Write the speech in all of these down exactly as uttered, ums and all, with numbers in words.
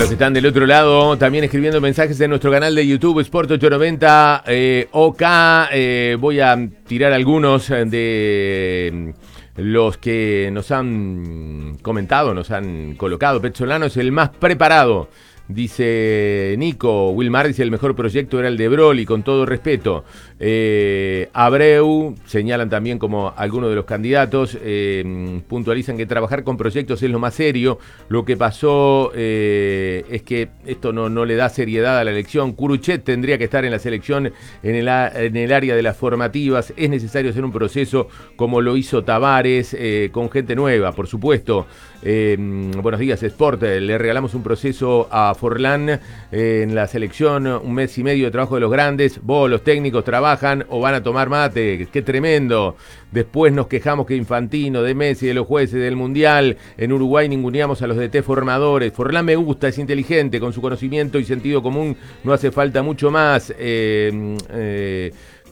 los que están del otro lado, también escribiendo mensajes en nuestro canal de YouTube, Sport ochocientos noventa eh, OK. Eh, voy a tirar algunos de los que nos han comentado, nos han colocado. Pezzolano es el más preparado. Dice Nico, Wilmar dice el mejor proyecto era el de Broly, con todo respeto. Eh, Abreu, señalan también como algunos de los candidatos, eh, puntualizan que trabajar con proyectos es lo más serio. Lo que pasó eh, es que esto no, no le da seriedad a la elección. Curuchet tendría que estar en la selección en el, en el área de las formativas. Es necesario hacer un proceso como lo hizo Tavares, eh, con gente nueva, por supuesto. Eh, buenos días, Sport. Le regalamos un proceso a Forlán eh, en la selección, un mes y medio de trabajo de los grandes. Vos, los técnicos, trabajan o van a tomar mate. ¡Qué tremendo! Después nos quejamos que Infantino, de Messi, de los jueces del Mundial. En Uruguay ninguneamos a los D T formadores. Forlán me gusta, es inteligente, con su conocimiento y sentido común no hace falta mucho más. Eh, eh,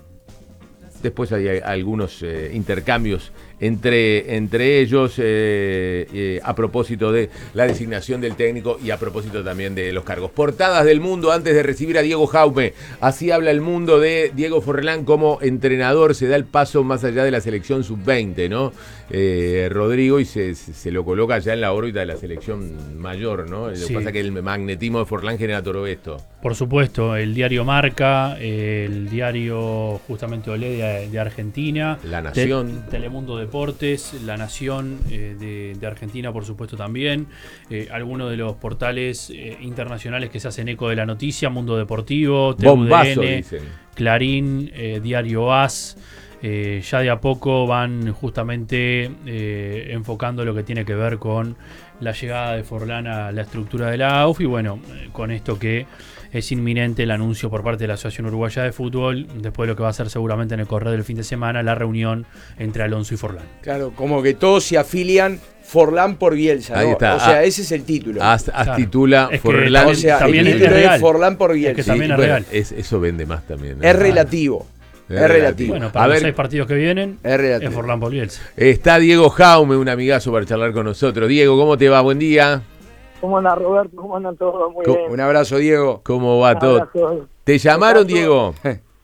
Después hay algunos eh, intercambios entre, entre ellos eh, eh, a propósito de la designación del técnico y a propósito también de los cargos. Portadas del Mundo antes de recibir a Diego Jaume. Así habla el Mundo de Diego Forlán como entrenador. Se da el paso más allá de la selección sub veinte, ¿no? Eh, Rodrigo, y se, se lo coloca ya en la órbita de la selección mayor, ¿no? Lo que Sí. pasa es que el magnetismo de Forlán genera todo esto. Por supuesto, el diario Marca, el diario justamente Olé de, de Argentina, La Nación. Te, Telemundo Deportes, La Nación eh, de, de Argentina, por supuesto también, eh, algunos de los portales eh, internacionales que se hacen eco de la noticia, Mundo Deportivo, Bombazo, T U D N, dicen. Clarín, eh, Diario AS. Eh, ya de a poco van justamente eh, enfocando lo que tiene que ver con la llegada de Forlán a la estructura de la A U F y bueno, eh, con esto que es inminente el anuncio por parte de la Asociación Uruguaya de Fútbol, después de lo que va a ser seguramente en el correr del fin de semana, la reunión entre Alonso y Forlán. Claro, como que todos se afilian Forlán por Bielsa, Ahí ¿no? está. O sea, Ah, ese es el título. Haz, haz Claro. titula Es que Forlán. O sea, también el es título es, real. Forlán por Bielsa. Es que también es bueno, real. es- eso vende más también, ¿no? Es relativo. Es Es relativo. Bueno, para A los ver, seis partidos que vienen, Es relativo. es Forlán por Bielsa. está Diego Jaume, un amigazo para charlar con nosotros. Diego, ¿cómo te va? Buen día. ¿Cómo anda Roberto? ¿Cómo andan todos? Muy Co- bien. Un abrazo, Diego. ¿Cómo va Un todo? abrazo. ¿Te llamaron, Abrazo. Diego?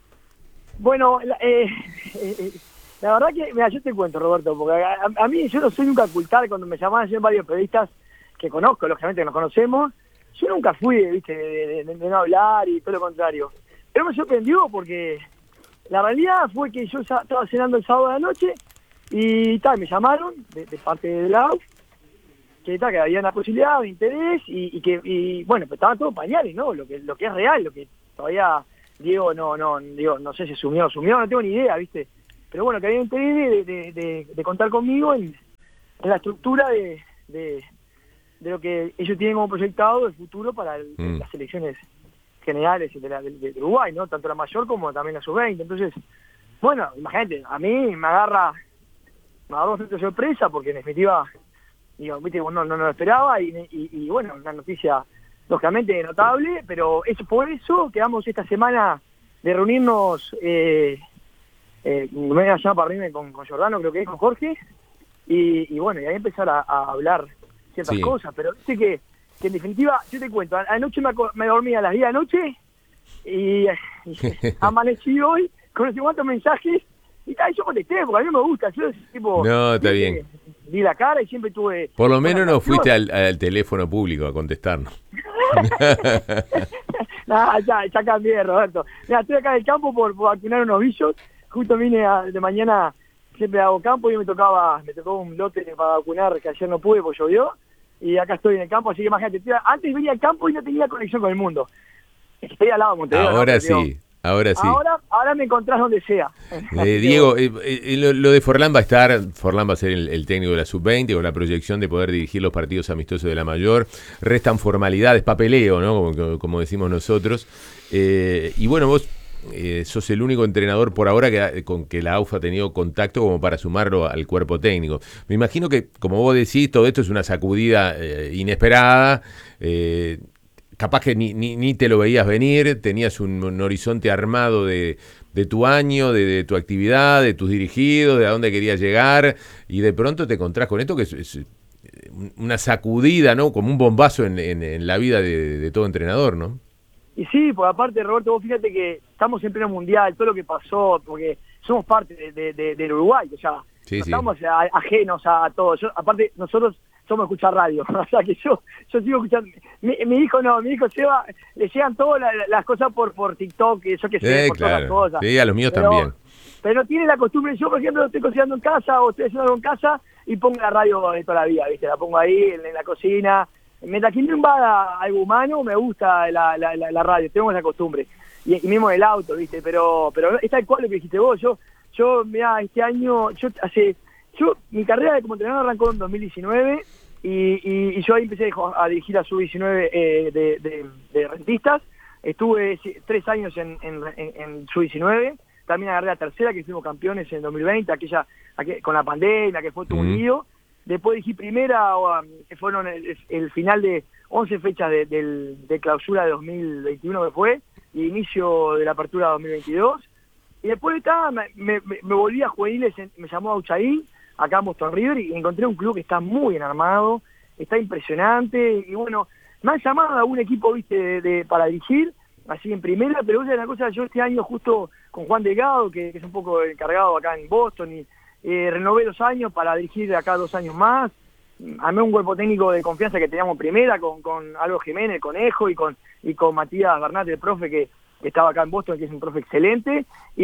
Bueno, la, eh, eh, eh, la verdad que, mira, yo te cuento, Roberto, porque a, a- a mí yo no soy nunca ocultar cuando me llamaban, yo varios periodistas que conozco, lógicamente que nos conocemos, yo nunca fui, viste, de, de- de no hablar y todo lo contrario. Pero me sorprendió porque la realidad fue que yo sa- estaba cenando el sábado de la noche y tal, me llamaron de, de parte de la U F, que tal, que había una posibilidad de interés y, y que, y, bueno, pues estaban todos pañales, ¿no? Lo que, lo que es real, lo que todavía Diego no, no, digo, no sé si asumió, asumió, no tengo ni idea, ¿viste? Pero bueno, que había interés de, de, de, de contar conmigo en, en la estructura de, de, de lo que ellos tienen como proyectado el futuro para el- Mm. las elecciones generales de, la, de, de Uruguay, ¿no? Tanto la mayor como también la sub veinte. Entonces, bueno, imagínate, a mí me agarra, me agarró bastante sorpresa porque en definitiva, digo, viste, no, no, no lo esperaba y, y, y bueno, una noticia lógicamente notable, pero es por eso quedamos esta semana de reunirnos, eh, eh, me voy a llamar para reunirme con, con Giordano, creo que es, con Jorge, y, y bueno, y ahí empezar a, a hablar ciertas Sí. cosas, pero sé que, que en definitiva, yo te cuento, a- anoche me, aco- me dormí a las diez de la noche y, y amanecí hoy con no sé cuántos mensajes y tal, yo contesté, porque a mí me gusta, yo tipo... No, está viste, bien. Di la cara y siempre tuve... Por lo buena menos no relación. fuiste al, al teléfono público a contestarnos. Nah, ya, ya cambié, Roberto. Mira, estoy acá en el campo por, por vacunar unos bichos. Justo vine a- de mañana, siempre hago campo y me tocaba, me tocó un lote para vacunar que ayer no pude porque llovió. Y acá estoy en el campo, así que imagínate, estoy- antes venía al campo y no tenía conexión con el mundo. Estoy al lado de Montevideo. ¿no? Ahora Pero digo, sí, ahora sí. Ahora, ahora me encontrás donde sea. Eh, Diego, eh, eh, lo, lo de Forlán va a estar, Forlán va a ser el, el técnico de la sub veinte con la proyección de poder dirigir los partidos amistosos de la mayor. Restan formalidades, papeleo, ¿no? Como, como decimos nosotros. Eh, y bueno, vos eh, sos el único entrenador por ahora que, con que la A U F ha tenido contacto como para sumarlo al cuerpo técnico. Me imagino que, como vos decís, todo esto es una sacudida eh, inesperada. Eh, capaz que ni, ni, ni te lo veías venir, tenías un, un horizonte armado de, de tu año, de, de tu actividad, de tus dirigidos, de a dónde querías llegar, y de pronto te encontrás con esto que es, es, una sacudida, ¿no? Como un bombazo en, en, en la vida de, de todo entrenador, ¿no? Y sí, porque aparte, Roberto, vos fíjate que estamos en pleno mundial, todo lo que pasó, porque somos parte de, de, de, del Uruguay, o sea, Sí, no sí. estamos a- ajenos a, a todo. Yo, aparte, nosotros somos escuchar radio, o sea que yo yo sigo escuchando. Mi, mi hijo no, mi hijo Seba, le llegan todas la- las cosas por por TikTok, yo qué sé, Eh, por todas las claro. cosas. Sí, a los míos Pero- también. Pero no tiene la costumbre, yo por ejemplo estoy cocinando en casa o estoy haciendo algo en casa y pongo la radio de toda la vida, ¿viste? La pongo ahí en, en la cocina. Mientras que no invada algo humano, me gusta la, la, la, la radio, tengo esa costumbre. Y, y mismo el auto, ¿viste? Pero pero es tal cual lo que dijiste vos. Yo, yo mirá, este año, yo hace, yo mi carrera como entrenador arrancó en dos mil diecinueve y, y, y yo ahí empecé a dirigir a sub diecinueve eh, de, de, de rentistas. Estuve tres años en, en, en, en sub diecinueve. También agarré la tercera, que fuimos campeones en dos mil veinte, aquella, aquella con la pandemia, que fue todo un Mm. lío. Después dirigí primera, um, que fueron el, el final de once fechas de, del- de clausura de dos mil veintiuno que fue, y inicio de la apertura de dos mil veintidós. Y después estaba, me, me, me volví a juveniles, en- me llamó a Uchaí, acá en Boston River, y encontré un club que está muy bien armado, está impresionante, y bueno, me han llamado a algún equipo, viste, de, de- para dirigir, así en primera, pero esa es la cosa, yo este año justo con Juan Delgado, que, que es un poco encargado acá en Boston, y eh, renové dos años para dirigir acá dos años más, armé un cuerpo técnico de confianza que teníamos en primera, con, con Aldo Jiménez, el Conejo, y con, y con Matías Bernat, el profe que, que estaba acá en Boston, que es un profe excelente, y